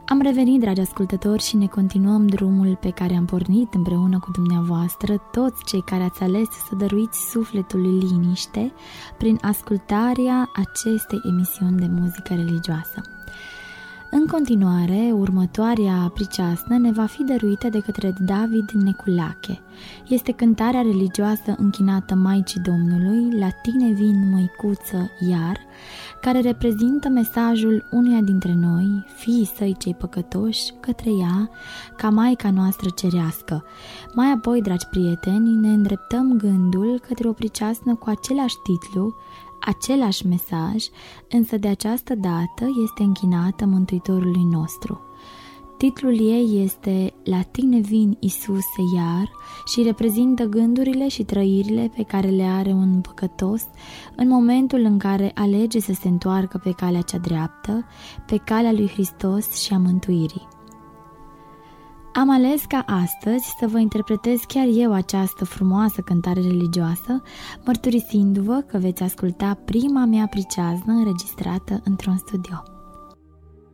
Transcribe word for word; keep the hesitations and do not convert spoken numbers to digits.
Am revenit, dragi ascultători, și ne continuăm drumul pe care am pornit împreună cu dumneavoastră, toți cei care ați ales să dăruiți sufletului liniște prin ascultarea acestei emisiuni de muzică religioasă. În continuare, următoarea priceasnă ne va fi dăruită de către David Neculache. Este cântarea religioasă închinată Maicii Domnului, La tine vin, măicuță, iar, care reprezintă mesajul uneia dintre noi, fiii săi cei păcătoși, către ea, ca Maica noastră cerească. Mai apoi, dragi prieteni, ne îndreptăm gândul către o priceasnă cu același titlu, același mesaj, însă de această dată este închinată Mântuitorului nostru. Titlul ei este La tine vin, Iisuse, iar și reprezintă gândurile și trăirile pe care le are un păcătos în momentul în care alege să se întoarcă pe calea cea dreaptă, pe calea lui Hristos și a mântuirii. Am ales ca astăzi să vă interpretez chiar eu această frumoasă cântare religioasă, mărturisindu-vă că veți asculta prima mea priceaznă înregistrată într-un studio.